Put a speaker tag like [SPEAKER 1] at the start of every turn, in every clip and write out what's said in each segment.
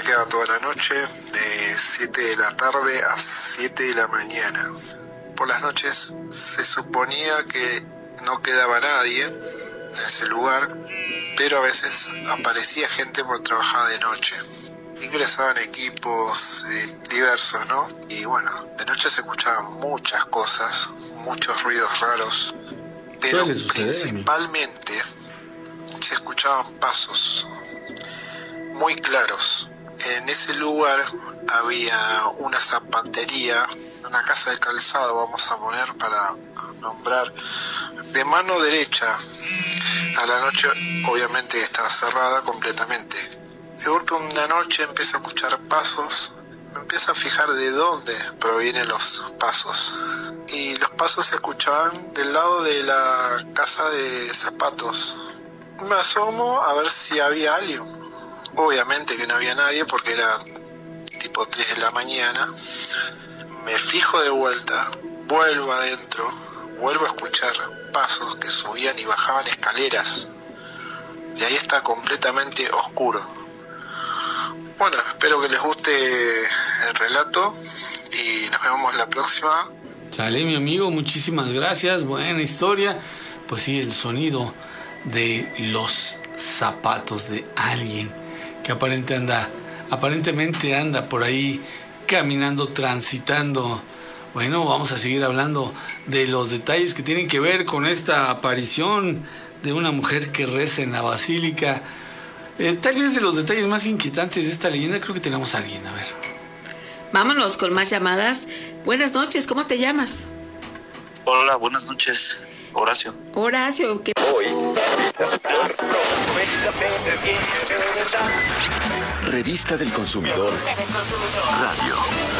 [SPEAKER 1] quedaba toda la noche, de 7 de la tarde a 7 de la mañana. Por las noches se suponía que no quedaba nadie en ese lugar, pero a veces aparecía gente por trabajar de noche. Ingresaban equipos diversos, ¿no? Y bueno, de noche se escuchaban muchas cosas, muchos ruidos raros, pero principalmente se escuchaban pasos muy claros. En ese lugar había una zapatería, una casa de calzado, vamos a poner para nombrar, de mano derecha. A la noche obviamente estaba cerrada completamente. De golpe una noche empiezo a escuchar pasos, me empiezo a fijar de dónde provienen los pasos. Y los pasos se escuchaban del lado de la casa de zapatos. Me asomo a ver si había alguien. Obviamente que no había nadie porque era tipo 3 de la mañana. Me fijo de vuelta, vuelvo adentro, vuelvo a escuchar pasos que subían y bajaban escaleras. Y ahí está completamente oscuro. Bueno, espero que les guste el relato y nos vemos la próxima.
[SPEAKER 2] Sale, mi amigo, muchísimas gracias, buena historia. Pues sí, el sonido de los zapatos de alguien que aparentemente anda por ahí caminando, transitando. Bueno, vamos a seguir hablando de los detalles que tienen que ver con esta aparición de una mujer que reza en la basílica. Tal vez de los detalles más inquietantes de esta leyenda, creo que tenemos a alguien, a ver.
[SPEAKER 3] Vámonos con más llamadas. Buenas noches, ¿cómo te llamas?
[SPEAKER 4] Hola, buenas noches. Horacio.
[SPEAKER 3] Horacio, ¿qué?
[SPEAKER 5] Revista del Consumidor Radio.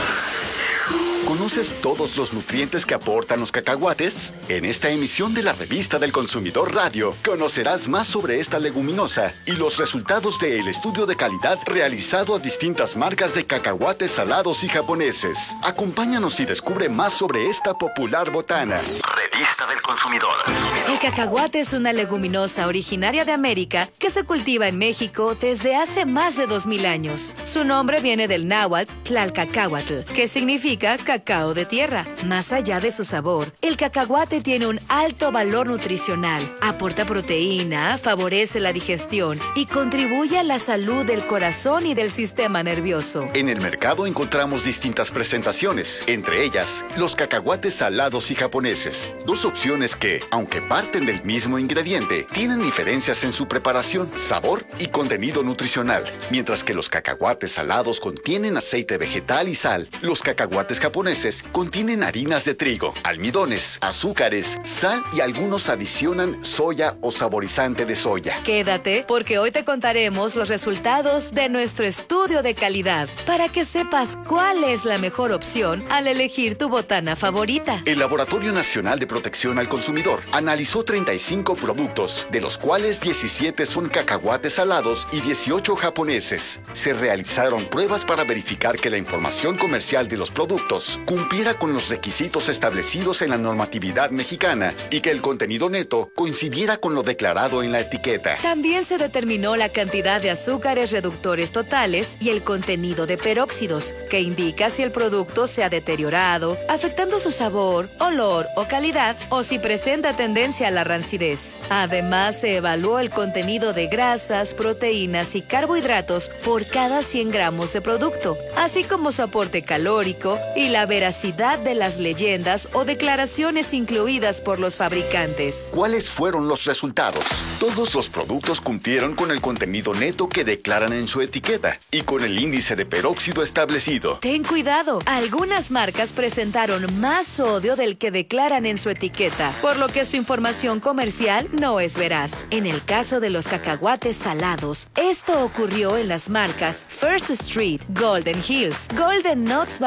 [SPEAKER 5] ¿Conoces todos los nutrientes que aportan los cacahuates? En esta emisión de la Revista del Consumidor Radio, conocerás más sobre esta leguminosa y los resultados del estudio de calidad realizado a distintas marcas de cacahuates salados y japoneses. Acompáñanos y descubre más sobre esta popular botana. Revista del Consumidor.
[SPEAKER 6] El cacahuate es una leguminosa originaria de América que se cultiva en México desde hace más de 2000 años. Su nombre viene del náhuatl Tlalcacahuatl, que significa cacao de tierra. Más allá de su sabor, el cacahuate tiene un alto valor nutricional. Aporta proteína, favorece la digestión y contribuye a la salud del corazón y del sistema nervioso.
[SPEAKER 5] En el mercado encontramos distintas presentaciones, entre ellas los cacahuates salados y japoneses. Dos opciones que, aunque parten del mismo ingrediente, tienen diferencias en su preparación, sabor y contenido nutricional. Mientras que los cacahuates salados contienen aceite vegetal y sal, los cacahuates japoneses contienen harinas de trigo, almidones, azúcares, sal y algunos adicionan soya o saborizante de soya.
[SPEAKER 6] Quédate, porque hoy te contaremos los resultados de nuestro estudio de calidad para que sepas cuál es la mejor opción al elegir tu botana favorita.
[SPEAKER 5] El Laboratorio Nacional de Protección al Consumidor analizó 35 productos, de los cuales 17 son cacahuates salados y 18 japoneses. Se realizaron pruebas para verificar que la información comercial de los productos cumpliera con los requisitos establecidos en la normatividad mexicana y que el contenido neto coincidiera con lo declarado en la etiqueta.
[SPEAKER 6] También se determinó la cantidad de azúcares reductores totales y el contenido de peróxidos, que indica si el producto se ha deteriorado, afectando su sabor, olor o calidad, o si presenta tendencia a la rancidez. Además, se evaluó el contenido de grasas, proteínas y carbohidratos por cada 100 gramos de producto, así como su aporte calórico y la veracidad de las leyendas o declaraciones incluidas por los fabricantes.
[SPEAKER 5] ¿Cuáles fueron los resultados? Todos los productos cumplieron con el contenido neto que declaran en su etiqueta y con el índice de peróxido establecido.
[SPEAKER 6] Ten cuidado, algunas marcas presentaron más sodio del que declaran en su etiqueta, por lo que su información comercial no es veraz. En el caso de los cacahuates salados, esto ocurrió en las marcas First Street, Golden Hills, Golden Nuts Barcel,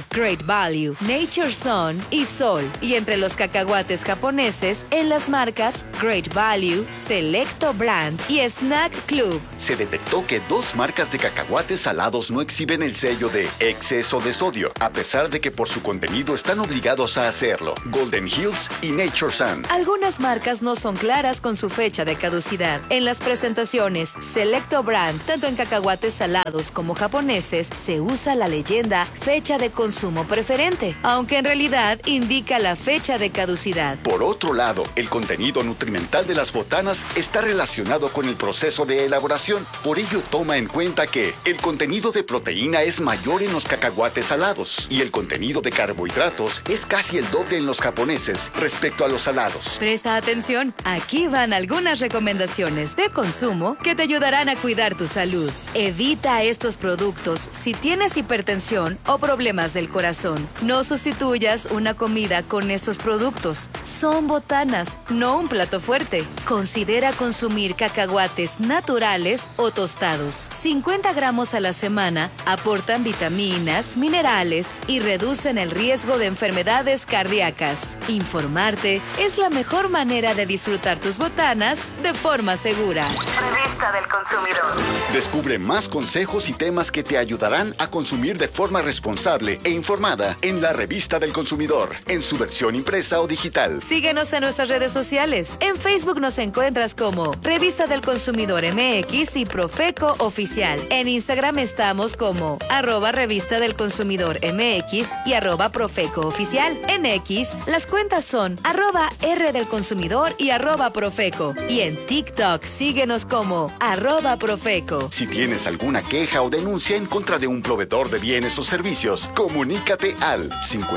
[SPEAKER 6] Great Value, Nature Sun y Sol. Y entre los cacahuates japoneses, en las marcas Great Value, Selecto Brand y Snack Club.
[SPEAKER 5] Se detectó que 2 marcas de cacahuates salados no exhiben el sello de exceso de sodio, a pesar de que por su contenido están obligados a hacerlo. Golden Hills y Nature Sun.
[SPEAKER 6] Algunas marcas no son claras con su fecha de caducidad. En las presentaciones Selecto Brand, tanto en cacahuates salados como japoneses, se usa la leyenda fecha de consumo preferente, aunque en realidad indica la fecha de caducidad.
[SPEAKER 5] Por otro lado, el contenido nutrimental de las botanas está relacionado con el proceso de elaboración. Por ello, toma en cuenta que el contenido de proteína es mayor en los cacahuates salados y el contenido de carbohidratos es casi el doble en los japoneses respecto a los salados.
[SPEAKER 6] Presta atención, aquí van algunas recomendaciones de consumo que te ayudarán a cuidar tu salud. Evita estos productos si tienes hipertensión o problemas del corazón. No sustituyas una comida con estos productos. Son botanas, no un plato fuerte. Considera consumir cacahuates naturales o tostados. 50 gramos a la semana aportan vitaminas, minerales y reducen el riesgo de enfermedades cardíacas. Informarte es la mejor manera de disfrutar tus botanas de forma segura. Revista del Consumidor.
[SPEAKER 5] Descubre más consejos y temas que te ayudarán a consumir de forma responsable e informada en la Revista del Consumidor, en su versión impresa o digital.
[SPEAKER 6] Síguenos en nuestras redes sociales. En Facebook nos encuentras como Revista del Consumidor MX y Profeco Oficial. En Instagram estamos como @Revista del Consumidor MX y @Profeco Oficial. En X, las cuentas son @R del Consumidor y @Profeco. Y en TikTok, síguenos como @Profeco.
[SPEAKER 5] Si tienes alguna queja o denuncia en contra de un proveedor de bienes o servicios, comunícate al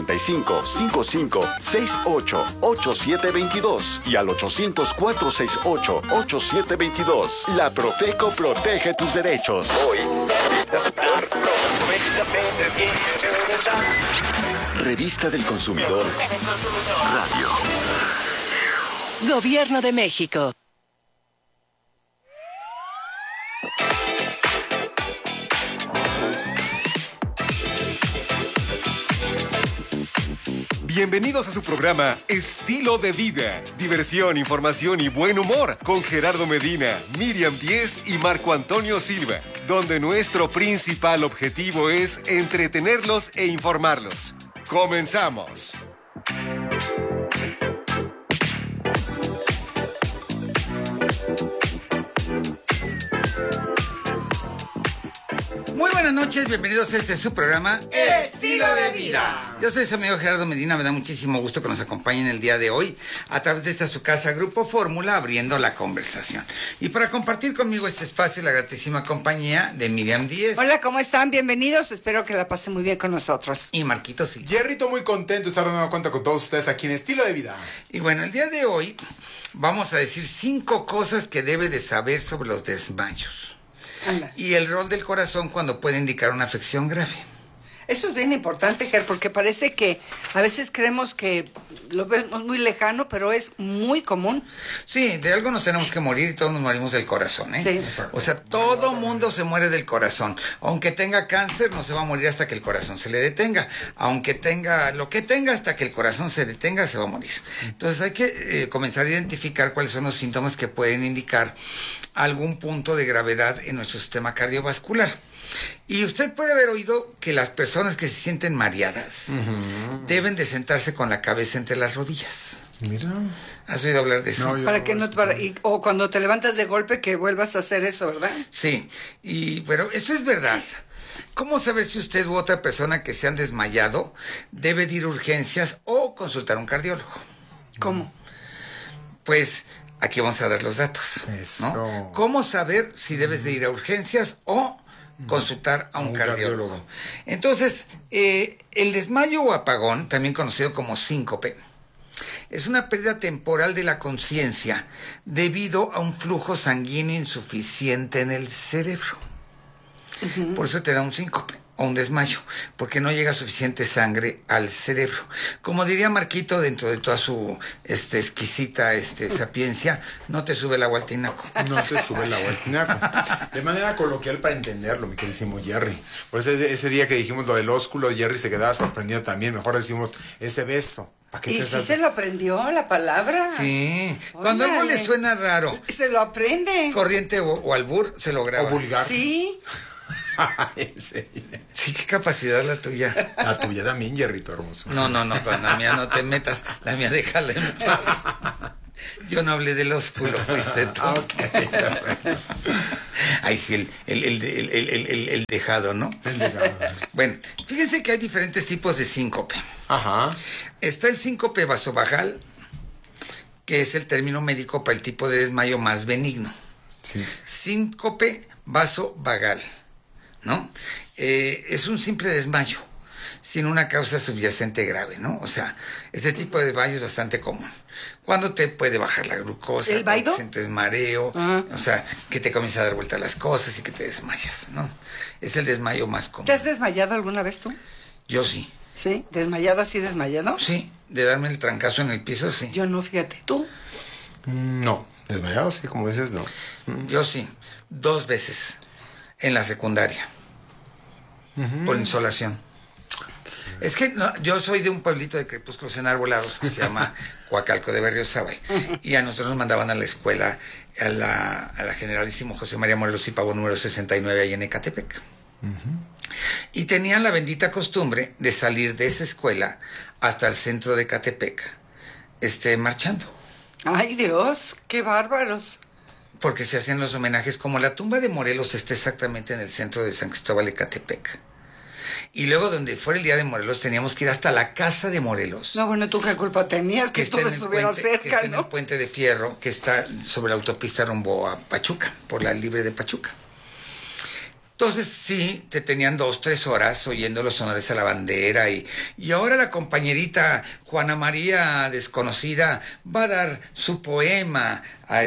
[SPEAKER 5] 55 55 68 8722 y al 800 468 8722. La Profeco protege tus derechos. Revista del Consumidor Radio.
[SPEAKER 6] Gobierno de México.
[SPEAKER 7] Bienvenidos a su programa Estilo de Vida. Diversión, información y buen humor con Gerardo Medina, Miriam Díez y Marco Antonio Silva, donde nuestro principal objetivo es entretenerlos e informarlos. ¡Comenzamos!
[SPEAKER 8] Muy buenas noches, bienvenidos a su programa Estilo de Vida. Yo soy su amigo Gerardo Medina, me da muchísimo gusto que nos acompañen el día de hoy a través de esta su casa Grupo Fórmula, abriendo la conversación. Y para compartir conmigo este espacio, la gratísima compañía de Miriam Díez.
[SPEAKER 9] Hola, ¿cómo están? Bienvenidos, espero que la pasen muy bien con nosotros.
[SPEAKER 8] Y Marquito sí.
[SPEAKER 10] Jerrito, muy contento de estar de nueva cuenta con todos ustedes aquí en Estilo de Vida.
[SPEAKER 8] Y bueno, el día de hoy vamos a decir 5 cosas que debe de saber sobre los desmayos.
[SPEAKER 9] Anda.
[SPEAKER 8] Y el rol del corazón cuando puede indicar una afección grave.
[SPEAKER 9] Eso es bien importante, Ger, porque parece que a veces creemos que lo vemos muy lejano, pero es muy común.
[SPEAKER 8] Sí, de algo nos tenemos que morir y todos nos morimos del corazón, ¿eh?
[SPEAKER 9] Sí.
[SPEAKER 8] O sea, todo mundo se muere del corazón. Aunque tenga cáncer, no se va a morir hasta que el corazón se le detenga. Aunque tenga lo que tenga, hasta que el corazón se detenga, se va a morir. Entonces hay que comenzar a identificar cuáles son los síntomas que pueden indicar algún punto de gravedad en nuestro sistema cardiovascular. Y usted puede haber oído que las personas que se sienten mareadas deben de sentarse con la cabeza entre las rodillas.
[SPEAKER 10] Mira.
[SPEAKER 8] ¿Has oído hablar de eso?
[SPEAKER 10] No,
[SPEAKER 9] Para que no, o cuando te levantas de golpe que vuelvas a hacer eso, ¿verdad?
[SPEAKER 8] Sí, pero esto es verdad. ¿Cómo saber si usted u otra persona que se han desmayado debe de ir a urgencias o consultar a un cardiólogo?
[SPEAKER 9] ¿Cómo?
[SPEAKER 8] Pues aquí vamos a dar los datos,
[SPEAKER 10] Eso.
[SPEAKER 8] ¿no? ¿Cómo saber si debes de ir a urgencias o consultar a un cardiólogo? Entonces, el desmayo o apagón, también conocido como síncope, es una pérdida temporal de la conciencia debido a un flujo sanguíneo insuficiente en el cerebro. Por eso te da un síncope. o un desmayo, porque no llega suficiente sangre al cerebro. Como diría Marquito, dentro de toda su exquisita sapiencia, no te sube el agua al tinaco.
[SPEAKER 10] No te sube el agua al tinaco. De manera coloquial para entenderlo, mi queridísimo Jerry. Por eso ese día que dijimos lo del ósculo, Jerry se quedaba sorprendido también. Mejor decimos ese beso.
[SPEAKER 9] ¿Y si se lo aprendió la palabra?
[SPEAKER 8] Sí. Cuando algo le suena raro,
[SPEAKER 9] se lo aprende.
[SPEAKER 8] Corriente o albur, se lo graba.
[SPEAKER 10] O vulgar.
[SPEAKER 9] Sí.
[SPEAKER 8] Sí, qué capacidad la tuya.
[SPEAKER 10] La tuya también, Jerrito hermoso.
[SPEAKER 8] No, con la mía no te metas. La mía déjala en paz. Yo no hablé del ósculo, fuiste tú.
[SPEAKER 10] Okay.
[SPEAKER 8] Ahí sí, el dejado, ¿no?
[SPEAKER 10] El dejado.
[SPEAKER 8] Bueno, fíjense que hay diferentes tipos de síncope.
[SPEAKER 10] Ajá.
[SPEAKER 8] Está el síncope vasovagal, que es el término médico para el tipo de desmayo más benigno.
[SPEAKER 10] Sí.
[SPEAKER 8] Síncope vasovagal, ¿no? Es un simple desmayo, sin una causa subyacente grave, ¿no? O sea, este tipo de desmayo es bastante común. Cuando te puede bajar la glucosa,
[SPEAKER 9] ¿el vaido?
[SPEAKER 8] Sientes mareo, o sea, que te comienza a dar vuelta las cosas y que te desmayas, ¿no? Es el desmayo más común.
[SPEAKER 9] ¿Te has desmayado alguna vez tú?
[SPEAKER 8] Yo sí.
[SPEAKER 9] ¿Sí? ¿Desmayado así, desmayado?
[SPEAKER 8] Sí, de darme el trancazo en el piso, sí.
[SPEAKER 9] Yo no, fíjate. ¿Tú?
[SPEAKER 10] No, desmayado, sí, como dices, no.
[SPEAKER 8] Yo sí, 2 veces en la secundaria, por insolación. Es que yo soy de un pueblito de crepúsculos enarbolados que se llama Coacalco de Berriozábal, y a nosotros nos mandaban a la escuela, a la Generalísimo José María Morelos y Pavón número 69 ahí en Ecatepec. Y tenían la bendita costumbre de salir de esa escuela hasta el centro de Ecatepec, marchando.
[SPEAKER 9] ¡Ay, Dios! ¡Qué bárbaros!
[SPEAKER 8] Porque se hacían los homenajes, como la tumba de Morelos está exactamente en el centro de San Cristóbal de Ecatepec. Y luego, donde fuera el día de Morelos, teníamos que ir hasta la casa de Morelos.
[SPEAKER 9] No, bueno, ¿tú qué culpa tenías? Que todo estuviera cerca,
[SPEAKER 8] que está
[SPEAKER 9] ¿no?
[SPEAKER 8] en el puente de Fierro, que está sobre la autopista rumbo a Pachuca, por la Libre de Pachuca. Entonces, sí, te tenían 2-3 horas oyendo los honores a la bandera y ahora la compañerita Juana María desconocida va a dar su poema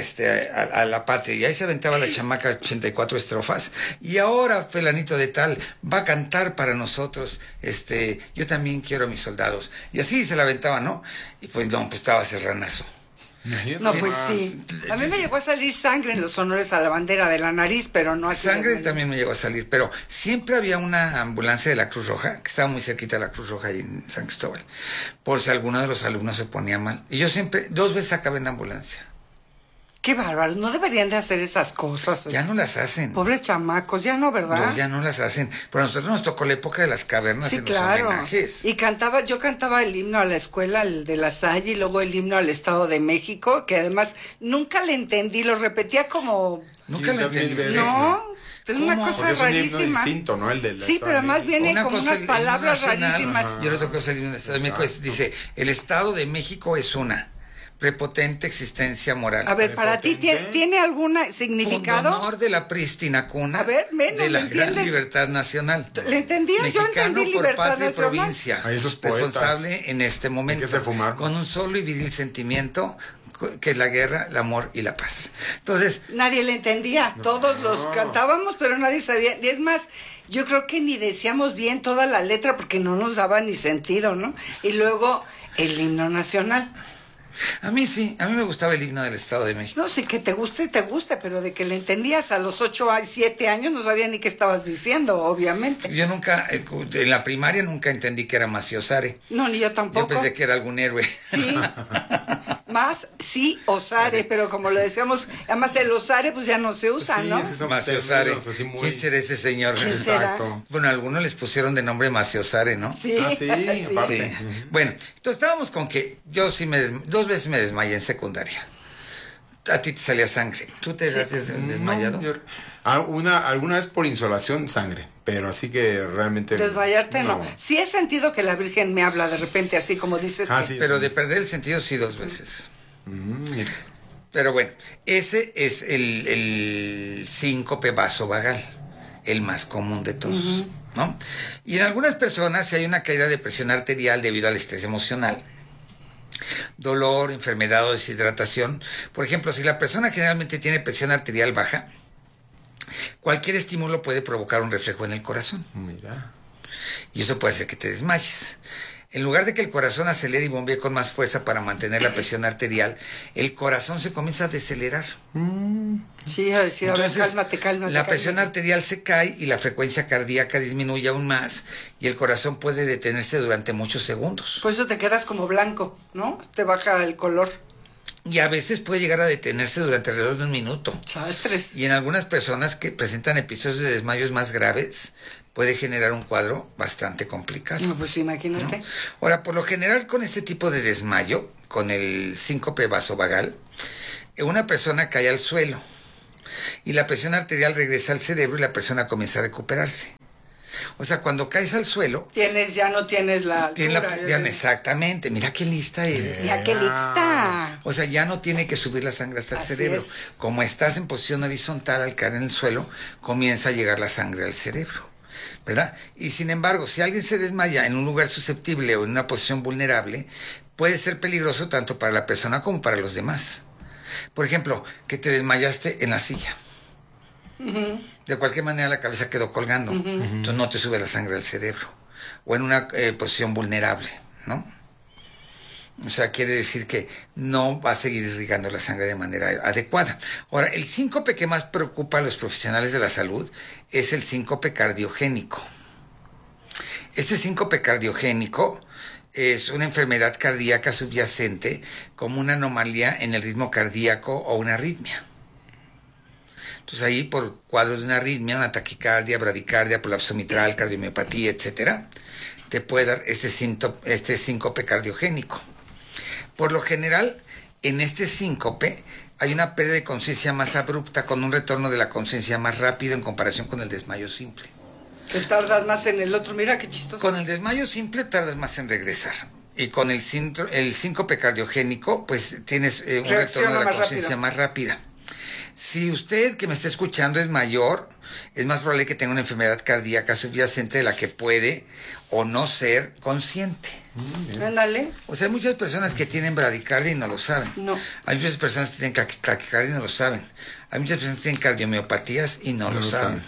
[SPEAKER 8] a la patria. Y ahí se aventaba la chamaca 84 estrofas. Y ahora fulanito de tal va a cantar para nosotros, yo también quiero a mis soldados. Y así se la aventaba, ¿no? Y pues no, pues estaba serranazo.
[SPEAKER 9] No, pues sí. A mí me llegó a salir sangre en los honores a la bandera de la nariz, pero no así.
[SPEAKER 8] Sangre también me llegó a salir, pero siempre había una ambulancia de la Cruz Roja, que estaba muy cerquita de la Cruz Roja ahí en San Cristóbal, por si alguno de los alumnos se ponía mal. Y yo siempre, 2 veces acabé en la ambulancia.
[SPEAKER 9] Qué bárbaro, no deberían de hacer esas cosas.
[SPEAKER 8] Ya no las hacen.
[SPEAKER 9] Pobres chamacos, ya no, ¿verdad?
[SPEAKER 8] No, ya no las hacen. Pero a nosotros nos tocó la época de las cavernas,
[SPEAKER 9] sí,
[SPEAKER 8] en
[SPEAKER 9] claro.
[SPEAKER 8] Los homenajes.
[SPEAKER 9] Y yo cantaba el himno a la escuela, el de La Salle, y luego el himno al Estado de México, que además nunca le entendí, lo repetía como...
[SPEAKER 8] ¿Nunca le entendí?
[SPEAKER 9] No, es una cosa
[SPEAKER 10] porque
[SPEAKER 9] rarísima.
[SPEAKER 10] Es un himno distinto, ¿no? El de la
[SPEAKER 9] sí, pero además viene
[SPEAKER 8] una
[SPEAKER 9] como
[SPEAKER 8] cosa,
[SPEAKER 9] unas palabras rarísimas.
[SPEAKER 8] Yo le tocó salir en el Estado de México, dice, el Estado de México es una prepotente existencia moral.
[SPEAKER 9] A ver, para ti, ¿tiene algún significado?
[SPEAKER 8] Honor de la prístina cuna.
[SPEAKER 9] A ver, menos,
[SPEAKER 8] de la gran libertad nacional.
[SPEAKER 9] ¿Le entendías?
[SPEAKER 8] Mexicano
[SPEAKER 9] Yo entendí
[SPEAKER 8] por
[SPEAKER 9] libertad
[SPEAKER 8] patria y
[SPEAKER 9] nacional.
[SPEAKER 8] provincia.
[SPEAKER 10] A esos poetas.
[SPEAKER 8] Responsable en este momento.
[SPEAKER 10] Hay que se fumar.
[SPEAKER 8] Con un solo y viril sentimiento que es la guerra, el amor y la paz. Entonces...
[SPEAKER 9] Nadie le entendía. Todos los cantábamos, pero nadie sabía. Y es más, yo creo que ni decíamos bien toda la letra porque no nos daba ni sentido, ¿no? Y luego el himno nacional.
[SPEAKER 8] A mí sí, a mí me gustaba el himno del Estado de México.
[SPEAKER 9] No, sí, que te guste, pero de que le entendías a los 8 a 7 años no sabía ni qué estabas diciendo, obviamente.
[SPEAKER 8] Yo nunca, en la primaria nunca entendí que era Maciosare.
[SPEAKER 9] No, ni yo tampoco.
[SPEAKER 8] Yo pensé que era algún héroe.
[SPEAKER 9] Sí, más sí osare, pero como le decíamos, además el osare pues ya no se usa,
[SPEAKER 10] sí,
[SPEAKER 9] ¿no?
[SPEAKER 8] Maciosare.
[SPEAKER 10] Muy...
[SPEAKER 8] ¿Quién será ese señor?
[SPEAKER 9] ¿Quién será?
[SPEAKER 8] Bueno, algunos les pusieron de nombre Maciosare, ¿no?
[SPEAKER 9] Sí,
[SPEAKER 10] sí.
[SPEAKER 8] Sí. Bueno, entonces estábamos con que yo sí 2 veces me desmayé en secundaria. A ti te salía sangre. ¿Tú te has desmayado?
[SPEAKER 10] No, alguna vez por insolación, sangre. Pero así que realmente...
[SPEAKER 9] Desmayarte no. Sí he sentido que la Virgen me habla de repente así como dices.
[SPEAKER 10] Sí,
[SPEAKER 8] pero de perder el sentido sí 2 veces. Pero bueno, ese es el síncope vasovagal, el más común de todos, ¿no? Y en algunas personas si hay una caída de presión arterial debido al estrés emocional, dolor, enfermedad o deshidratación. Por ejemplo, si la persona generalmente tiene presión arterial baja, cualquier estímulo puede provocar un reflejo en el corazón.
[SPEAKER 10] Mira.
[SPEAKER 8] y eso puede hacer que te desmayes. En lugar de que el corazón acelere y bombee con más fuerza para mantener la presión arterial, el corazón se comienza a desacelerar.
[SPEAKER 9] Sí, a decir,
[SPEAKER 8] entonces,
[SPEAKER 9] a ver, cálmate.
[SPEAKER 8] La presión arterial se cae y la frecuencia cardíaca disminuye aún más y el corazón puede detenerse durante muchos segundos.
[SPEAKER 9] Por eso te quedas como blanco, ¿no? Te baja el color.
[SPEAKER 8] Y a veces puede llegar a detenerse durante alrededor de 1 minuto.
[SPEAKER 9] Estrés.
[SPEAKER 8] Y en algunas personas que presentan episodios de desmayos más graves, puede generar un cuadro bastante complicado.
[SPEAKER 9] No, pues imagínate.
[SPEAKER 8] ¿No? Ahora, por lo general, con este tipo de desmayo, con el síncope vasovagal, una persona cae al suelo y la presión arterial regresa al cerebro y la persona comienza a recuperarse. O sea, cuando caes al suelo...
[SPEAKER 9] Ya no tienes la altura.
[SPEAKER 8] Exactamente. Mira qué lista eres.
[SPEAKER 9] Ya qué lista.
[SPEAKER 8] O sea, ya no tiene que subir la sangre hasta el cerebro. Como estás en posición horizontal al caer en el suelo, comienza a llegar la sangre al cerebro, ¿verdad? Y sin embargo, si alguien se desmaya en un lugar susceptible o en una posición vulnerable, puede ser peligroso tanto para la persona como para los demás. Por ejemplo, que te desmayaste en la silla. De cualquier manera la cabeza quedó colgando, entonces no te sube la sangre al cerebro, o en una posición vulnerable, ¿no? O sea, quiere decir que no va a seguir irrigando la sangre de manera adecuada. Ahora, el síncope que más preocupa a los profesionales de la salud es el síncope cardiogénico. Este síncope cardiogénico es una enfermedad cardíaca subyacente como una anomalía en el ritmo cardíaco o una arritmia. Entonces ahí por cuadro de una arritmia, una taquicardia, bradicardia, prolapso mitral, cardiomiopatía, etcétera, te puede dar este síncope cardiogénico. Por lo general, en este síncope hay una pérdida de conciencia más abrupta con un retorno de la conciencia más rápido en comparación con el desmayo simple.
[SPEAKER 9] Que tardas más en el otro, mira qué chistoso.
[SPEAKER 8] Con el desmayo simple tardas más en regresar. Y con el síncope cardiogénico, pues tienes un retorno de la conciencia más rápida. Si usted que me está escuchando es mayor, es más probable que tenga una enfermedad cardíaca subyacente de la que puede o no ser consciente.
[SPEAKER 9] Ándale.
[SPEAKER 8] O sea, hay muchas personas que tienen bradicardia y no lo saben.
[SPEAKER 9] No.
[SPEAKER 8] Hay muchas personas que tienen taquicardia y no lo saben. Hay muchas personas que tienen cardiomiopatía y no lo saben.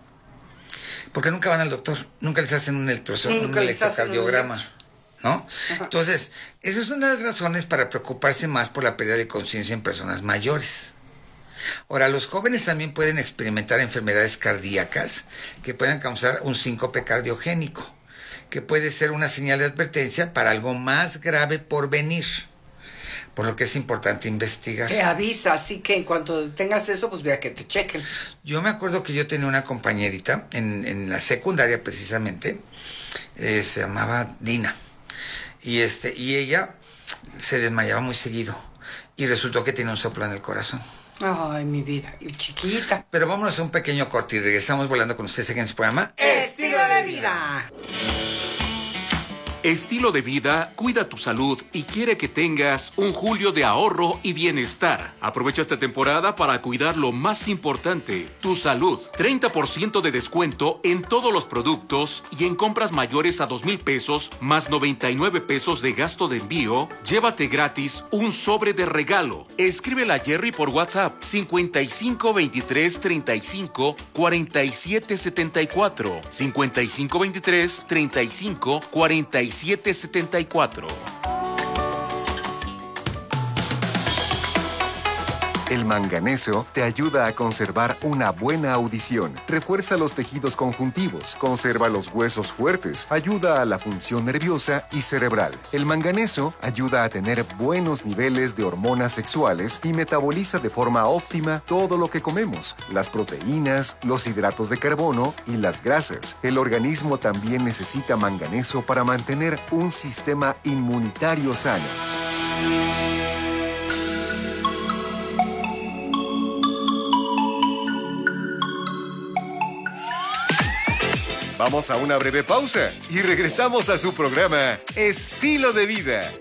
[SPEAKER 8] Porque nunca van al doctor, nunca les hacen un electrocardiograma. ¿No? Ajá. Entonces, esa es una de las razones para preocuparse más por la pérdida de conciencia en personas mayores. Ahora, los jóvenes también pueden experimentar enfermedades cardíacas que puedan causar un síncope cardiogénico, que puede ser una señal de advertencia para algo más grave por venir, por lo que es importante investigar.
[SPEAKER 9] Te avisa, así que en cuanto tengas eso, pues vea que te chequen.
[SPEAKER 8] Yo me acuerdo que yo tenía una compañerita en la secundaria precisamente, se llamaba Dina, y ella se desmayaba muy seguido y resultó que tenía un soplo en el corazón.
[SPEAKER 9] Ay, mi vida, y chiquita.
[SPEAKER 8] Pero vámonos a un pequeño corte y regresamos volando con ustedes aquí en este programa
[SPEAKER 9] Estilo de Vida.
[SPEAKER 11] Estilo de Vida cuida tu salud y quiere que tengas un julio de ahorro y bienestar. Aprovecha esta temporada para cuidar lo más importante, tu salud. 30% de descuento en todos los productos y en compras mayores a 2,000 pesos más 99 pesos de gasto de envío. Llévate gratis un sobre de regalo. Escríbele a Jerry por WhatsApp 55 23 35 47 74 55 23 35 47 774.
[SPEAKER 7] El manganeso te ayuda a conservar una buena audición, refuerza los tejidos conjuntivos, conserva los huesos fuertes, ayuda a la función nerviosa y cerebral. El manganeso ayuda a tener buenos niveles de hormonas sexuales y metaboliza de forma óptima todo lo que comemos, las proteínas, los hidratos de carbono y las grasas. El organismo también necesita manganeso para mantener un sistema inmunitario sano.
[SPEAKER 10] Vamos a una breve pausa y regresamos a su programa Estilo de Vida.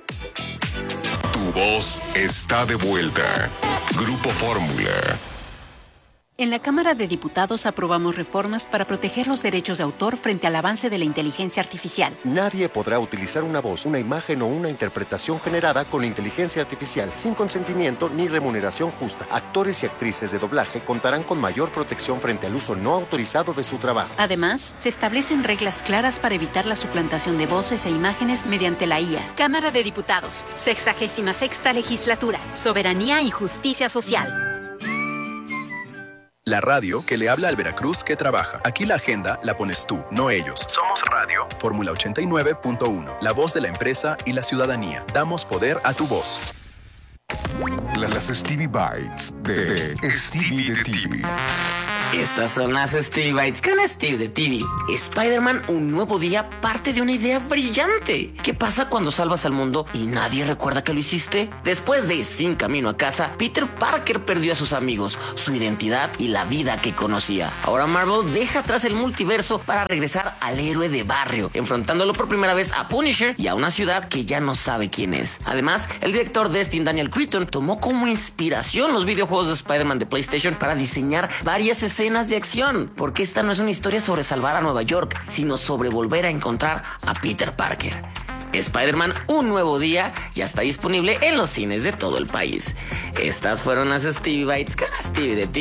[SPEAKER 5] Tu voz está de vuelta. Grupo Fórmula.
[SPEAKER 12] En la Cámara de Diputados aprobamos reformas para proteger los derechos de autor frente al avance de la inteligencia artificial.
[SPEAKER 13] Nadie podrá utilizar una voz, una imagen o una interpretación generada con inteligencia artificial sin consentimiento ni remuneración justa. Actores y actrices de doblaje contarán con mayor protección frente al uso no autorizado de su trabajo.
[SPEAKER 12] Además, se establecen reglas claras para evitar la suplantación de voces e imágenes mediante la IA.
[SPEAKER 14] Cámara de Diputados, 66ª Legislatura, Soberanía y Justicia Social.
[SPEAKER 15] La radio que le habla al Veracruz que trabaja. Aquí la agenda la pones tú, no ellos. Somos radio. Fórmula 89.1. La voz de la empresa y la ciudadanía. Damos poder a tu voz.
[SPEAKER 16] Las Stevie Bites de Stevie de TV.
[SPEAKER 17] Estas son las Stevie Bites con Steve de TV. Spider-Man, un nuevo día, parte de una idea brillante. ¿Qué pasa cuando salvas al mundo y nadie recuerda que lo hiciste? Después de Sin Camino a Casa, Peter Parker perdió a sus amigos, su identidad y la vida que conocía. Ahora Marvel deja atrás el multiverso para regresar al héroe de barrio, enfrentándolo por primera vez a Punisher y a una ciudad que ya no sabe quién es. Además, el director Destin Daniel Cretton tomó como inspiración los videojuegos de Spider-Man de PlayStation para diseñar varias escenas de acción, porque esta no es una historia sobre salvar a Nueva York, sino sobre volver a encontrar a Peter Parker. Spider-Man, un nuevo día, ya está disponible en los cines de todo el país. Estas fueron las Stevie Bites con Stevie de TV.